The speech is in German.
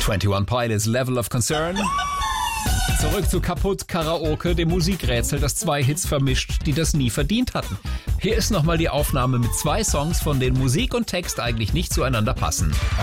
21 Pilots, Level of Concern. Zurück zu Kaputt Karaoke, dem Musikrätsel, das 2 Hits vermischt, die das nie verdient hatten. Hier ist nochmal die Aufnahme mit 2 Songs, von denen Musik und Text eigentlich nicht zueinander passen.